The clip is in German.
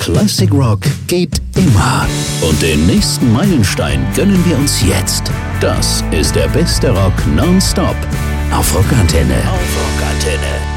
Classic Rock geht immer. Und den nächsten Meilenstein gönnen wir uns jetzt. Das ist der beste Rock nonstop auf Rockantenne. Auf Rockantenne.